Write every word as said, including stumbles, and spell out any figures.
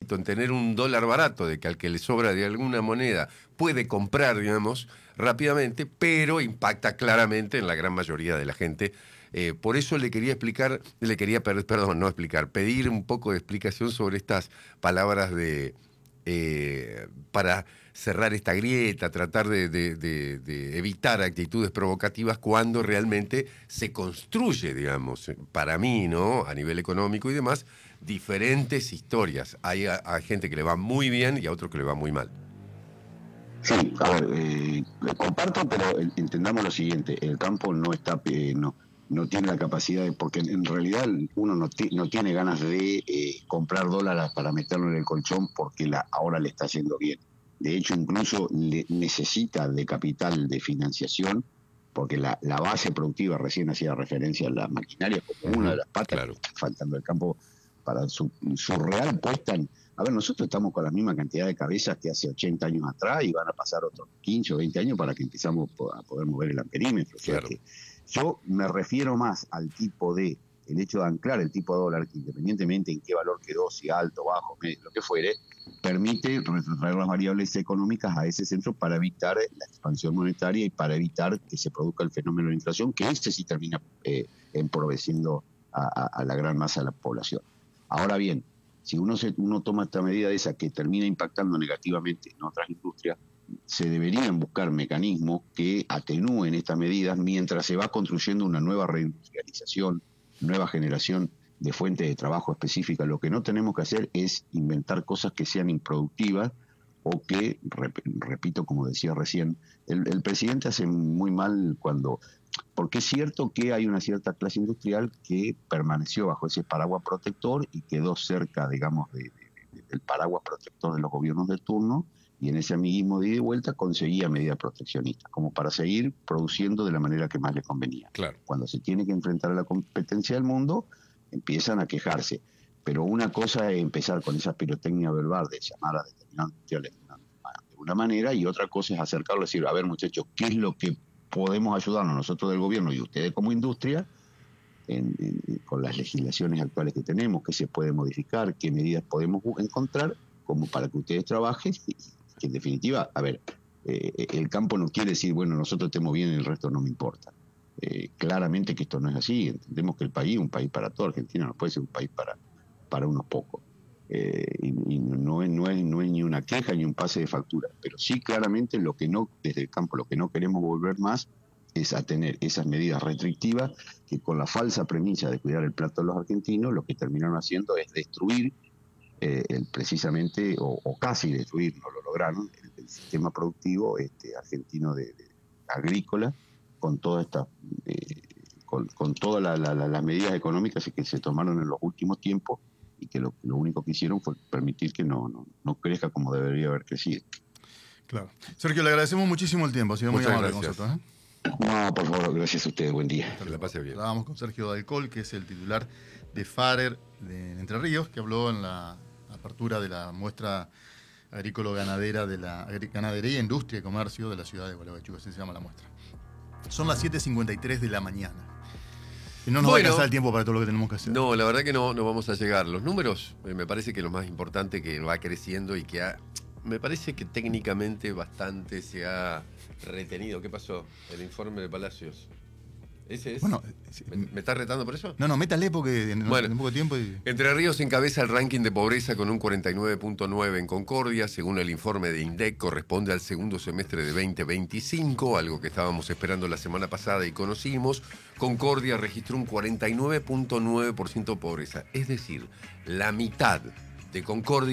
en tener un dólar barato, de que al que le sobra de alguna moneda puede comprar, digamos, rápidamente, pero impacta claramente en la gran mayoría de la gente. Eh, por eso le quería explicar, le quería, perdón, no explicar, pedir un poco de explicación sobre estas palabras de eh, para cerrar esta grieta, tratar de, de, de, de evitar actitudes provocativas cuando realmente se construye, digamos, para mí, ¿no? A nivel económico y demás, diferentes historias. Hay a, a gente que le va muy bien y a otro que le va muy mal. Sí, a ver, eh, comparto, pero entendamos lo siguiente: el campo no está, eh, no, no tiene la capacidad de, porque en realidad uno no, no tiene ganas de eh, comprar dólares para meterlo en el colchón porque la, ahora le está yendo bien. De hecho, incluso le, necesita de capital de financiación, porque la, la base productiva, recién hacía referencia a la maquinaria como uh-huh, una de las patas, claro, que está faltando el campo para su, su real puesta en... A ver, nosotros estamos con la misma cantidad de cabezas que hace ochenta años atrás y van a pasar otros quince o veinte años para que empezamos a poder mover el amperímetro. Claro. O sea que yo me refiero más al tipo de, el hecho de anclar el tipo de dólar, que independientemente en qué valor quedó, si alto, bajo, medio, lo que fuere, permite retrotraer las variables económicas a ese centro para evitar la expansión monetaria y para evitar que se produzca el fenómeno de inflación, que este sí termina eh, empobeciendo a, a, a la gran masa de la población. Ahora bien, si uno, se, uno toma esta medida de esa que termina impactando negativamente en otras industrias, se deberían buscar mecanismos que atenúen estas medidas mientras se va construyendo una nueva reindustrialización, nueva generación de fuentes de trabajo específicas. Lo que no tenemos que hacer es inventar cosas que sean improductivas o que, rep, repito, como decía recién, el, el presidente hace muy mal cuando... Porque es cierto que hay una cierta clase industrial que permaneció bajo ese paraguas protector y quedó cerca, digamos, de, de, de, del paraguas protector de los gobiernos de turno, y en ese amiguismo de ida y vuelta conseguía medidas proteccionistas, como para seguir produciendo de la manera que más le convenía. Claro. Cuando se tiene que enfrentar a la competencia del mundo, empiezan a quejarse. Pero una cosa es empezar con esa pirotecnia verbal de llamar a determinados industriales de una, de una manera, y otra cosa es acercarlo y decir, a ver, muchachos, ¿qué es lo que podemos ayudarnos nosotros del gobierno y ustedes como industria en, en, con las legislaciones actuales que tenemos, qué se puede modificar, qué medidas podemos encontrar como para que ustedes trabajen? Y que en definitiva, a ver, eh, el campo no quiere decir, bueno, nosotros estemos bien y el resto no me importa. Eh, claramente que esto no es así. Entendemos que el país es un país para todo. Argentina no puede ser un país para, para unos pocos. Eh, y, y no, es, no, es, no es ni una queja ni un pase de factura, pero sí claramente lo que no, desde el campo, lo que no queremos volver más es a tener esas medidas restrictivas que, con la falsa premisa de cuidar el plato de los argentinos, lo que terminaron haciendo es destruir eh, el, precisamente, o, o casi destruir, no lo lograron, el, el sistema productivo este, argentino de, de agrícola, con toda esta eh, con, con todas la, la, la, las medidas económicas que se tomaron en los últimos tiempos, y que lo, lo único que hicieron fue permitir que no, no, no crezca como debería haber crecido. Claro. Sergio, le agradecemos muchísimo el tiempo, ha sido muy amable con nosotros. ¿eh? No, por favor, gracias a ustedes, buen día. Que la pase bien. Hablábamos con Sergio Dalcol, que es el titular de FARER de Entre Ríos, que habló en la apertura de la muestra agrícola-ganadera de la Ganadería, Industria y Comercio de la ciudad de Gualeguaychú, así se llama la muestra. Son las siete cincuenta y tres de la mañana. Y no nos bueno, va a alcanzar el tiempo para todo lo que tenemos que hacer. No, la verdad que no, no vamos a llegar. Los números, eh, me parece que lo más importante que va creciendo y que ha, me parece que técnicamente bastante se ha retenido. ¿Qué pasó? El informe de Palacios. ¿Ese es? Bueno, ¿Me, ¿Me estás retando por eso? No, no, métale porque en, bueno, en poco tiempo. Y... Entre Ríos encabeza el ranking de pobreza con un cuarenta y nueve punto nueve en Concordia. Según el informe de INDEC, corresponde al segundo semestre de veinte veinticinco, algo que estábamos esperando la semana pasada y conocimos. Concordia registró un cuarenta y nueve punto nueve por ciento de pobreza. Es decir, la mitad de Concordia